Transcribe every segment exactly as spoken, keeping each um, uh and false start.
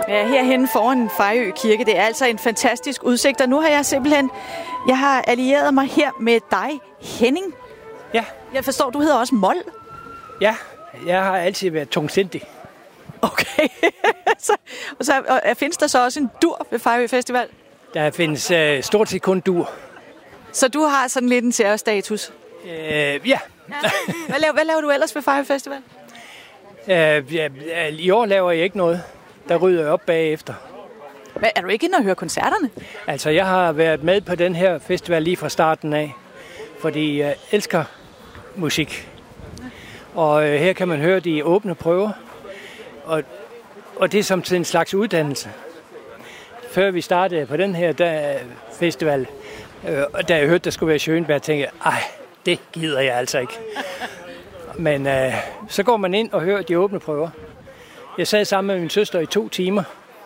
Ja, herhenne foran Fejø Kirke. Det er altså en fantastisk udsigt, og nu har jeg simpelthen, jeg har allieret mig her med dig, Henning. Ja. Jeg forstår, du hedder også Mold. Ja, jeg har altid været tungsindig. Okay. så, og så og findes der så også en dur ved Fejø Festival? Der findes øh, stort set kun dur. Så du har sådan lidt en særstatus? Øh, ja. ja. Hvad, laver, hvad laver du ellers ved Fejø Festival? Øh, ja, I år laver jeg ikke noget. Der rydder jeg op bagefter. Hvad, er du ikke inde og høre koncerterne? Altså, jeg har været med på den her festival lige fra starten af, fordi jeg elsker musik. Og øh, her kan man høre de åbne prøver, og, og det er som en slags uddannelse. Før vi startede på den her der, festival, øh, da jeg hørte, der skulle være Schönberg, tænkte jeg, ej, det gider jeg altså ikke. Men øh, så går man ind og hører de åbne prøver. Jeg sad sammen med min søster i to timer,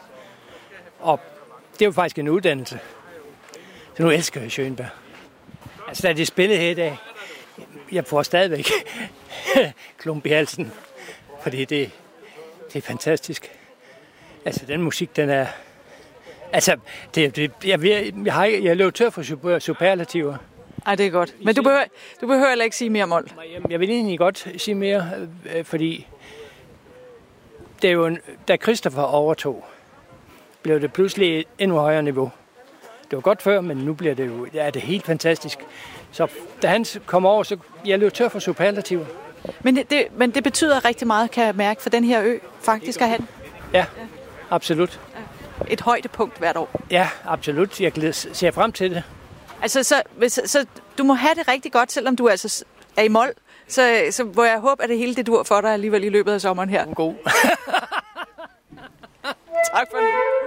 og det var faktisk en uddannelse. Så nu elsker jeg Schönberg. Altså, da de spillede her i dag, jeg får stadigvæk klump i halsen, fordi det, det er fantastisk. Altså, den musik, den er... Altså, det, det, jeg, jeg, jeg, har, jeg løb tør for superlativer. Ej, det er godt. Men du behøver, du behøver heller ikke sige mere, Mold. Jeg vil egentlig godt sige mere, fordi det er jo en, da Christopher overtog, blev det pludselig et endnu højere niveau. Det var godt før, men nu bliver det jo ja, det er helt fantastisk. Så da han kom over, så jeg løb tør for superlativer. Men det, det, men det betyder rigtig meget, kan jeg mærke, for den her ø faktisk at have. Ja, ja, absolut. Et højdepunkt hvert år. Ja, absolut. Jeg glæder, ser frem til det. Altså, så, så, så du må have det rigtig godt, selvom du altså er i Mold. Så, så hvor jeg håber, at det hele det dur for dig alligevel i løbet af sommeren her. God. Tak for det.